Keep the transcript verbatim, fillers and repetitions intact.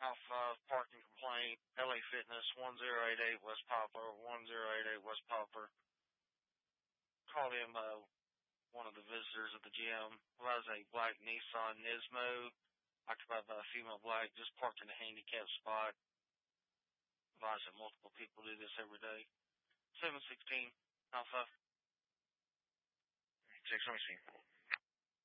Alpha parking complaint, L A Fitness, one zero eight eight West Poplar, one zero eight eight West Poplar. Called him, uh, one of the visitors at the gym. Was a black Nissan Nismo, occupied by a female black, just parked in a handicapped spot. Advised that multiple people do this every day. seven sixteen Alpha. six, let me see.